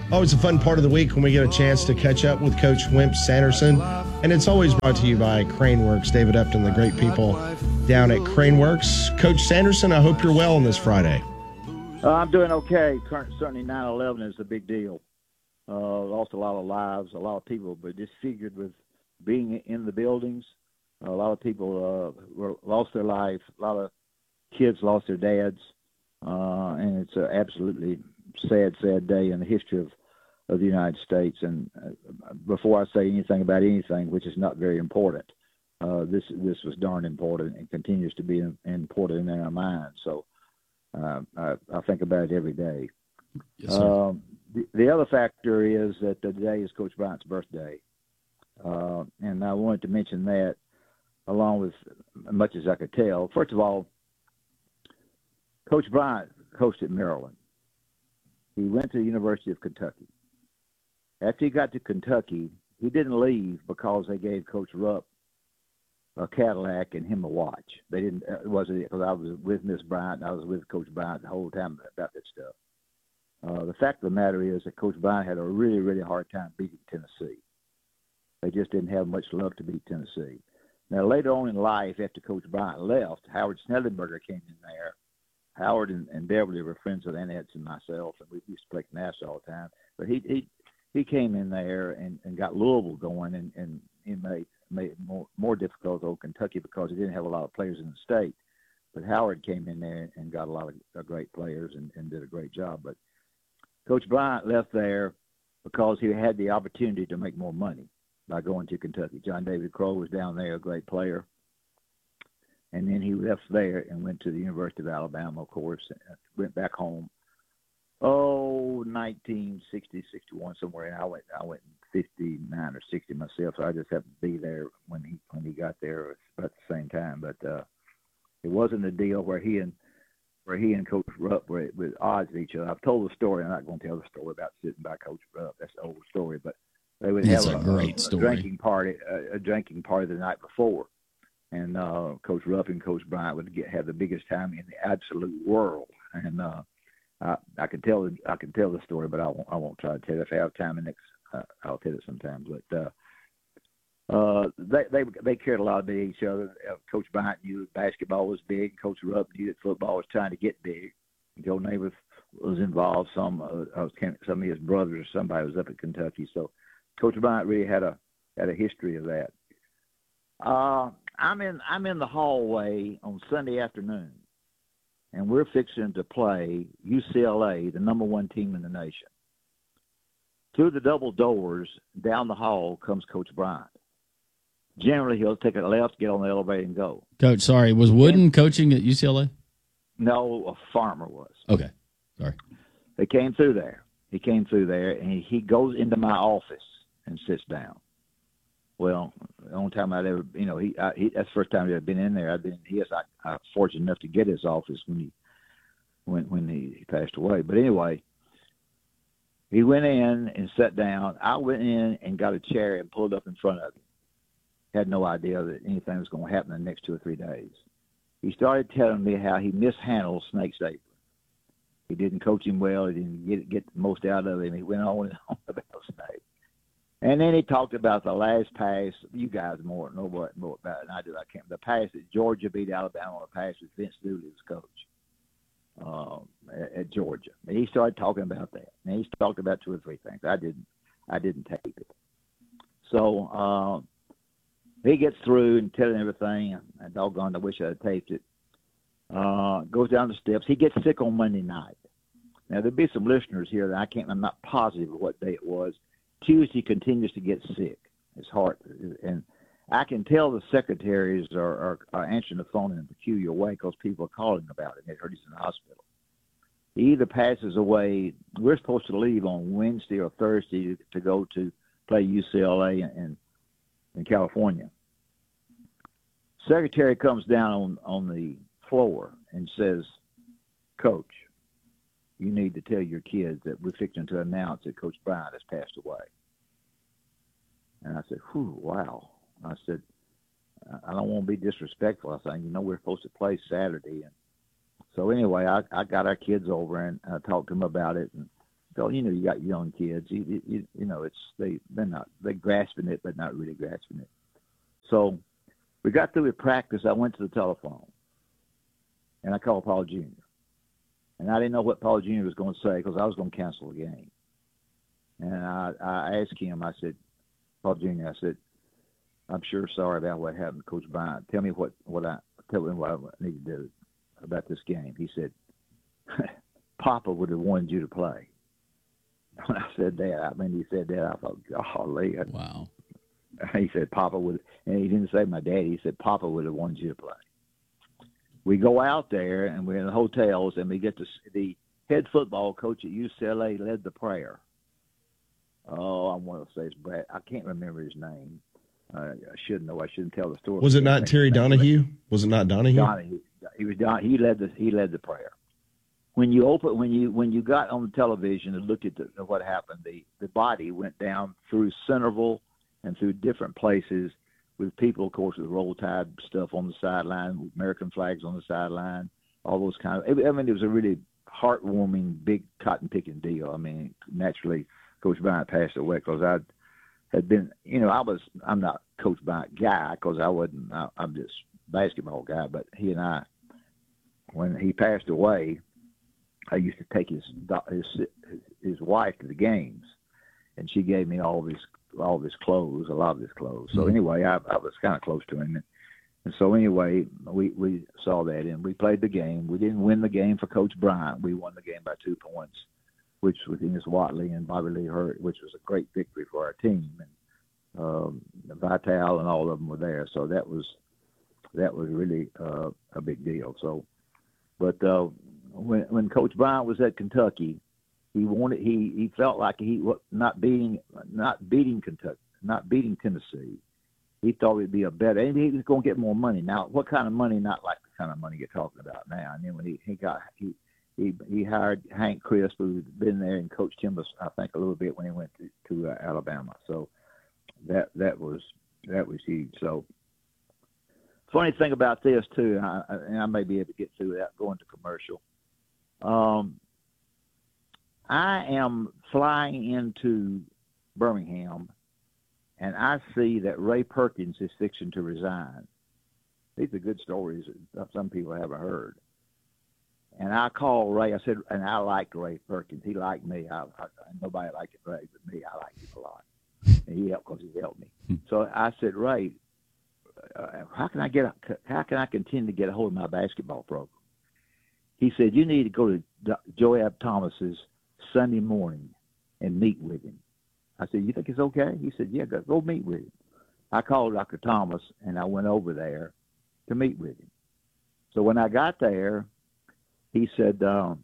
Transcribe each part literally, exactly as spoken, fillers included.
Always a fun part of the week when we get a chance to catch up with Coach Wimp Sanderson. And it's always brought to you by Craneworks. David Upton, the great people down at Craneworks. Coach Sanderson, I hope you're well on this Friday. Uh, I'm doing okay. Certainly nine eleven is a big deal. Uh, lost a lot of lives, a lot of people, but just figured with being in the buildings, a lot of people uh, were, lost their life. A lot of kids lost their dads. Uh, and it's an absolutely sad, sad day in the history of of the United States. And uh, before I say anything about anything, which is not very important, uh, this this was darn important and continues to be important in our minds. So uh, I, I think about it every day. Yes, sir. Um, the, the other factor is that today is Coach Bryant's birthday. Uh, and I wanted to mention that along with much as I could tell. First of all, Coach Bryant coached at Maryland. He went to the University of Kentucky. After he got to Kentucky, he didn't leave because they gave Coach Rupp a Cadillac and him a watch. They didn't. It wasn't because I was with Miss Bryant and I was with Coach Bryant the whole time about that stuff. Uh, the fact of the matter is that Coach Bryant had a really, really hard time beating Tennessee. They just didn't have much luck to beat Tennessee. Now, later on in life, after Coach Bryant left, Howard Snellenberger came in there. Howard and, and Beverly were friends with Annette and myself, and we used to play Nassau all the time. But he he he came in there and, and got Louisville going, and, and he made made it more more difficult on Kentucky because he didn't have a lot of players in the state. But Howard came in there and got a lot of uh, great players and, and did a great job. But Coach Bryant left there because he had the opportunity to make more money by going to Kentucky. John David Crow was down there, a great player. And then he left there and went to the University of Alabama, of course, and went back home. Oh, nineteen sixty, sixty-one, somewhere. And I went, I went in fifty-nine or sixty myself, so I just happened to be there when he when he got there about the same time. But uh, it wasn't a deal where he and where he and Coach Rupp were with odds of each other. I've told the story. I'm not going to tell the story about sitting by Coach Rupp. That's an old story. But they would It's have a a, great a, a story. drinking party, a, a drinking party the night before. And uh, Coach Rupp and Coach Bryant would get have the biggest time in the absolute world. And uh, I, I can tell I can tell the story, but I won't I won't try to tell it. If I have time, and next uh, I'll tell it sometimes. But uh, uh, they they they cared a lot about each other. Uh, Coach Bryant knew that basketball was big. Coach Rupp knew that football was trying to get big. Joe Namath was involved. Some uh, some of his brothers or somebody was up at Kentucky. So Coach Bryant really had a had a history of that. Uh, I'm in I'm in the hallway on Sunday afternoon, and we're fixing to play U C L A, the number one team in the nation. Through the double doors, down the hall comes Coach Bryant. Generally, he'll take a left, get on the elevator, and go. Coach, sorry, was Wooden coaching at U C L A? No, a farmer was. Okay, sorry. They came through there. He came through there, and he, he goes into my office and sits down. Well, the only time I'd ever, you know, he, I, he that's the first time I'd been in there. I've been, he is, I, I was fortunate enough to get his office when he, when when he, he passed away. But anyway, he went in and sat down. I went in and got a chair and pulled up in front of him. Had no idea that anything was going to happen in the next two or three days. He started telling me how he mishandled Snake Saber. He didn't coach him well. He didn't get get the most out of him. He went on and on about Snake. And then he talked about the last pass. You guys more know what more about it than I do. I can't. The pass that Georgia beat Alabama on a pass with Vince Dooley as coach um, at, at Georgia. And he started talking about that. And he talked about two or three things. I didn't. I didn't tape it. So uh, he gets through and telling everything. And doggone, I wish I had taped it. Uh, goes down the steps. He gets sick on Monday night. Now there'll be some listeners here that I can't. I'm not positive of what day it was. Tuesday continues to get sick. His heart, and I can tell the secretaries are, are, are answering the phone in a peculiar way because people are calling about it. They heard he's in the hospital. He either passes away. We're supposed to leave on Wednesday or Thursday to go to play U C L A in in California. Secretary comes down on, on the floor and says, "Coach, you need to tell your kids that we're fixing to announce that Coach Bryant has passed away." And I said, whew, wow. I said, I don't want to be disrespectful. I said, you know, we're supposed to play Saturday. And so anyway, I, I got our kids over and I talked to them about it. And So, you know, you got young kids. You, you, you know, it's they they're not they grasping it, but not really grasping it. So we got through with practice. I went to the telephone, and I called Paul Junior And I didn't know what Paul Junior was going to say because I was going to cancel the game. And I, I asked him. I said, Paul Junior I said, I'm sure sorry about what happened to Coach Bryant. Tell me what what I tell me what I need to do about this game. He said, Papa would have wanted you to play. When I said that, I mean, he said that, I thought, golly. Wow. He said, Papa would, and he didn't say my daddy. He said, Papa would have wanted you to play. We go out there, and we're in the hotels, and we get to the head football coach at U C L A led the prayer. Oh, I want to say it's Brad. I can't remember his name. Uh, I should know. I shouldn't tell the story. Was it not Terry Donahue? Was it not Donahue? Donahue. He was Don. He led the he led the prayer. When you open, when you when you got on the television and looked at the, what happened, the, the body went down through Centerville and through different places with people, of course, with roll tide stuff on the sideline, with American flags on the sideline, all those kind of. I mean, it was a really heartwarming, big cotton picking deal. I mean, naturally, Coach Bryant passed away because I had been, you know, I was I'm not Coach Bryant guy because I wasn't. I, I'm just basketball guy, but he and I, when he passed away, I used to take his his his wife to the games, and she gave me all of his all of his clothes, a lot of his clothes. So Mm-hmm. anyway, I, I was kind of close to him, and, and so anyway, we we saw that, and we played the game. We didn't win the game for Coach Bryant. We won the game by two points, which was Enos Watley and Bobby Lee Hurt, which was a great victory for our team. And um, Vital and all of them were there, so that was that was really uh, a big deal. So, but. Uh, When when Coach Bryant was at Kentucky, he wanted he, he felt like he not beating not beating Kentucky, not beating Tennessee. He thought it'd be a better, and he was going to get more money. Now, what kind of money? Not like the kind of money you're talking about now. And then when he, he got he, he he hired Hank Crisp, who's been there and coached him, I think, a little bit when he went to, to uh, Alabama. So that that was that was huge. So. Funny thing about this too, and I, and I may be able to get through without going to commercial. Um, I am flying into Birmingham, and I see that Ray Perkins is fixing to resign. These are good stories that some people haven't heard. And I called Ray. I said, and I liked Ray Perkins. He liked me. I, I, nobody liked Ray but me. I liked him a lot. And he helped because he helped me. So I said, Ray, uh, how can I get? A, how can I continue to get a hold of my basketball program? He said, you need to go to Joab Thomas's Sunday morning and meet with him. I said, you think it's okay? He said, yeah, go, go meet with him. I called Doctor Thomas, and I went over there to meet with him. So when I got there, he said, um,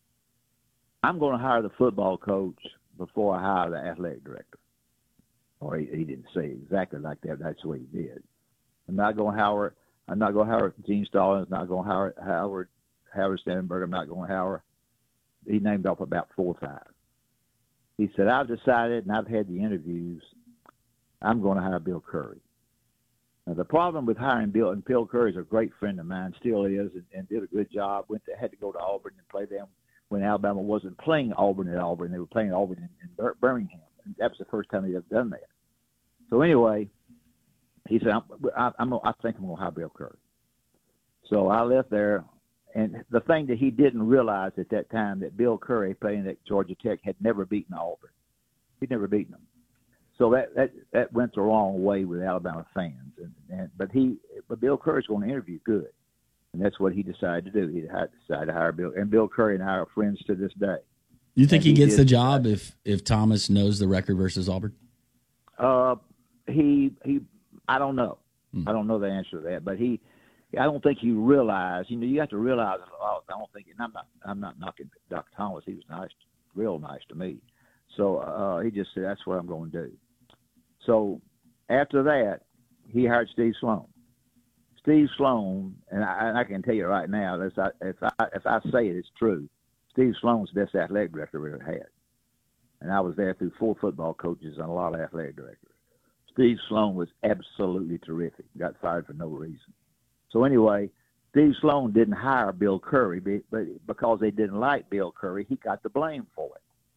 I'm going to hire the football coach before I hire the athletic director. Or he, he didn't say exactly like that. That's what he did. I'm not going to hire, I'm not going to hire Gene Stallings, I'm not going to hire Howard. Howard Stanenberg, I'm not going to Howard. He named off about four or five. He said, I've decided, and I've had the interviews, I'm going to hire Bill Curry. Now, the problem with hiring Bill, and Bill Curry is a great friend of mine, still is, and, and did a good job. Went to, had to go to Auburn and play them when Alabama wasn't playing Auburn at Auburn. They were playing Auburn in, in Birmingham. And that was the first time he'd ever done that. So anyway, he said, I'm, I, I'm, I think I'm going to hire Bill Curry. So I left there. And the thing that he didn't realize at that time, that Bill Curry, playing at Georgia Tech, had never beaten Auburn. He'd never beaten them. So that that, that went the wrong way with Alabama fans. And, and but he, but Bill Curry's going to interview good, and that's what he decided to do. He decided to hire Bill, and Bill Curry and I are friends to this day. You think he, he gets did, the job if if Thomas knows the record versus Auburn? Uh, he he, I don't know. Hmm. I don't know the answer to that, but he. I don't think you realize, you know, you have to realize a lot. I don't think, and I'm not, I'm not knocking Doctor Thomas. He was nice, real nice to me. So uh, he just said, that's what I'm going to do. So after that, he hired Steve Sloan. Steve Sloan, and I, and I can tell you right now, if I, if I, if I say it, it's true. Steve Sloan's the best athletic director we ever had. And I was there through four football coaches and a lot of athletic directors. Steve Sloan was absolutely terrific. Got fired for no reason. So anyway, Steve Sloan didn't hire Bill Curry, but because they didn't like Bill Curry, he got the blame for it.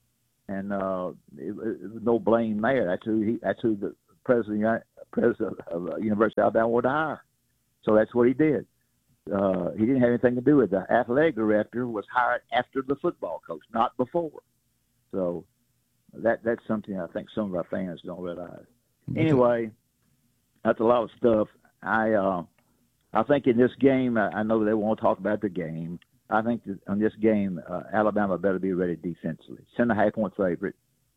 and uh, it, it, no blame there. That's who he. That's who the president, president of uh, University of Alabama would hire. So that's what he did. Uh, he didn't have anything to do with it. The athletic director was hired after the football coach, not before. So that that's something I think some of our fans don't realize. Anyway, that's a lot of stuff. I uh, I think in this game, I, I know they won't talk about the game. I think that on this game, uh, Alabama better be ready defensively. It's ten and a half point favorite.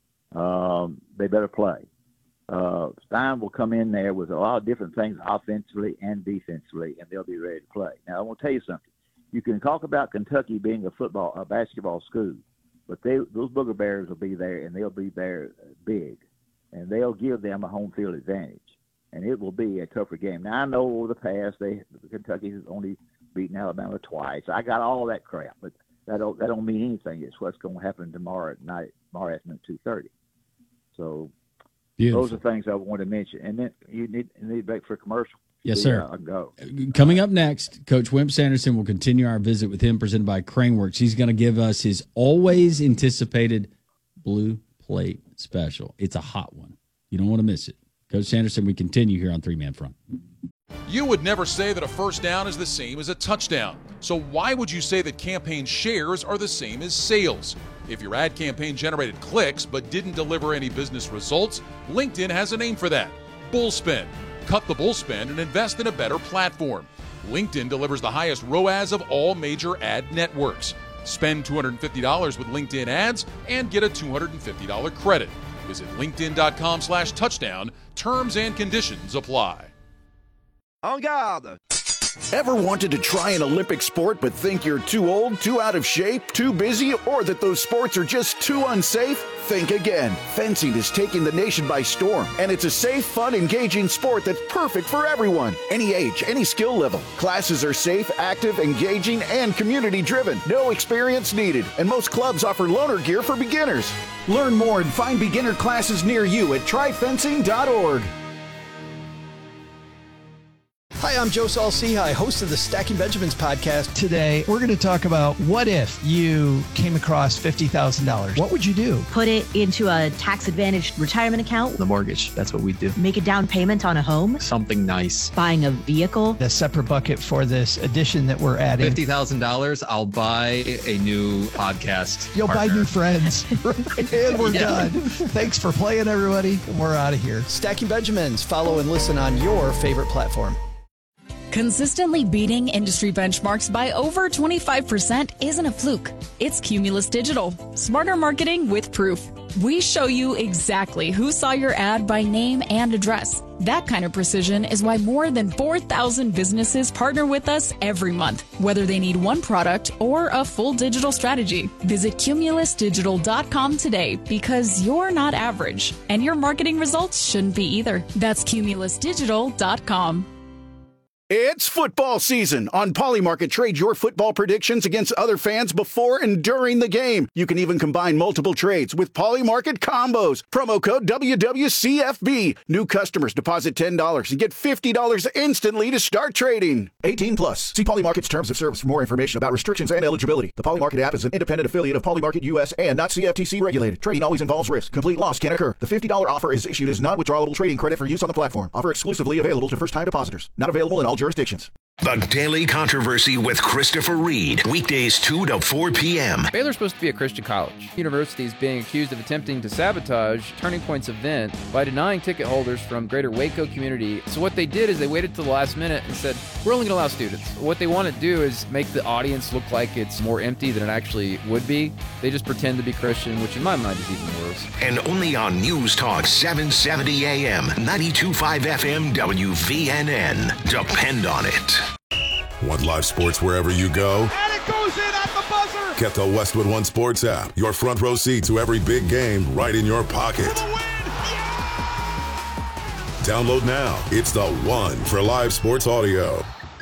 Um, they better play. Uh, Stein will come in there with a lot of different things offensively and defensively, and they'll be ready to play. Now, I want to tell you something. You can talk about Kentucky being a football, a basketball school, but they, those Booger Bears will be there, and they'll be there big, and they'll give them a home field advantage, and it will be a tougher game. Now, I know over the past, they Kentucky has only beaten Alabama twice. I got all that crap, but that don't that don't mean anything. It's what's going to happen tomorrow at night, tomorrow afternoon at two thirty. So. Beautiful. Those are things I want to mention. And then you need, you need to break for commercial. Yes, sir. Uh, go. Coming up next, Coach Wimp Sanderson will continue our visit with him, presented by Craneworks. He's going to give us his always anticipated Blue Plate special. It's a hot one. You don't want to miss it. Coach Sanderson, we continue here on Three Man Front. You would never say that a first down is the same as a touchdown. So why would you say that campaign shares are the same as sales? If your ad campaign generated clicks but didn't deliver any business results, LinkedIn has a name for that: Bullspend. Cut the bullspend and invest in a better platform. LinkedIn delivers the highest R O A S of all major ad networks. Spend two hundred fifty dollars with LinkedIn ads and get a two hundred fifty dollars credit. Visit linkedin.com slash touchdown. Terms and conditions apply. En garde! Ever wanted to try an Olympic sport but think you're too old, too out of shape, too busy, or that those sports are just too unsafe? Think again. Fencing is taking the nation by storm, and it's a safe, fun, engaging sport that's perfect for everyone. Any age, any skill level. Classes are safe, active, engaging, and community-driven. No experience needed, and most clubs offer loaner gear for beginners. Learn more and find beginner classes near you at try fencing dot org. Hi, I'm Joe Saul-Sehy, host of the Stacking Benjamins podcast. Today, we're going to talk about what if you came across fifty thousand dollars. What would you do? Put it into a tax-advantaged retirement account. The mortgage, that's what we do. Make a down payment on a home. Something nice. Buying a vehicle. A separate bucket for this addition that we're adding. fifty thousand dollars, I'll buy a new podcast You'll partner. buy new friends. And we're yeah. done. Thanks for playing, everybody. We're out of here. Stacking Benjamins. Follow and listen on your favorite platform. Consistently beating industry benchmarks by over twenty-five percent isn't a fluke. It's Cumulus Digital. Smarter marketing with proof. We show you exactly who saw your ad by name and address. That kind of precision is why more than four thousand businesses partner with us every month, whether they need one product or a full digital strategy. Visit cumulus digital dot com today, because you're not average, and your marketing results shouldn't be either. That's cumulus digital dot com. It's football season. On Polymarket, trade your football predictions against other fans before and during the game. You can even combine multiple trades with Polymarket combos. Promo code W W C F B. New customers deposit ten dollars and get fifty dollars instantly to start trading. eighteen plus. See Polymarket's terms of service for more information about restrictions and eligibility. The Polymarket app is an independent affiliate of Polymarket U S and not C F T C regulated. Trading always involves risk. Complete loss can occur. The fifty dollars offer is issued as non-withdrawable trading credit for use on the platform. Offer exclusively available to first-time depositors. Not available in all jurisdictions. The Daily Controversy with Christopher Reed. Weekdays two to four p.m. Baylor's supposed to be a Christian college. University is being accused of attempting to sabotage Turning Point's event by denying ticket holders from greater Waco community. So what they did is they waited till the last minute and said, we're only going to allow students. What they want to do is make the audience look like it's more empty than it actually would be. They just pretend to be Christian, which in my mind is even worse. And only on News Talk seven seventy A M, ninety-two point five F M, W V N N. Depend on it. Want live sports wherever you go? And it goes in at the buzzer! Get the Westwood One Sports app. Your front row seat to every big game right in your pocket. Yeah! Download now. It's the one for live sports audio.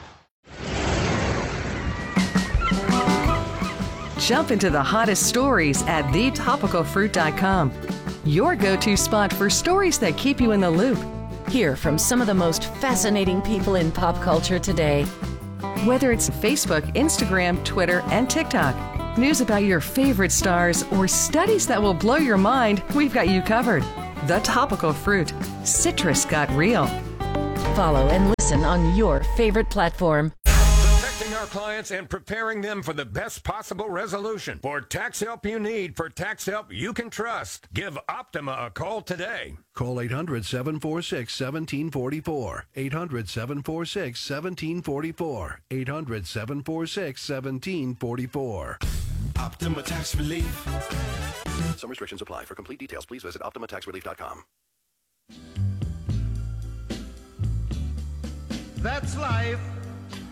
Jump into the hottest stories at the topical fruit dot com. Your go-to spot for stories that keep you in the loop. Hear from some of the most fascinating people in pop culture today. Whether it's Facebook, Instagram, Twitter, and TikTok. news about your favorite stars, or studies that will blow your mind, we've got you covered. The Topical Fruit. Citrus got real. Follow and listen on your favorite platform. Protecting our clients and preparing them for the best possible resolution. For tax help you need, for tax help you can trust, give Optima a call today. Call eight hundred, seven four six, one seven four four. eight hundred, seven four six, one seven four four. eight hundred, seven four six, one seven four four. Optima Tax Relief. Some restrictions apply. For complete details, please visit optima tax relief dot com. That's life.